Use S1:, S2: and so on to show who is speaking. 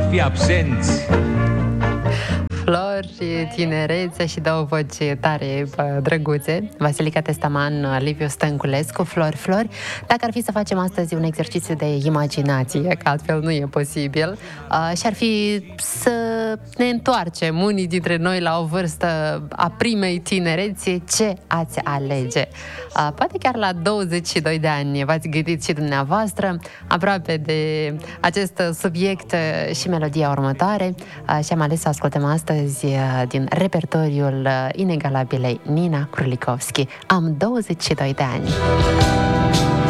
S1: fi absenți.
S2: Flori, tinerețe și două voci tare drăguțe, Vasilica Testaman, Liviu Stănculescu, Flori. Dacă ar fi să facem astăzi un exercițiu de imaginație, că altfel nu e posibil, și ar fi să ne întoarcem unii dintre noi la o vârstă a primei tinerețe, ce ați alege? Poate chiar la 22 de ani v-ați gândit și dumneavoastră aproape de acest subiect și melodia următoare și am ales să ascultăm astăzi din repertoriul inegalabilei Nina Krulikovsky. Am 22 de ani.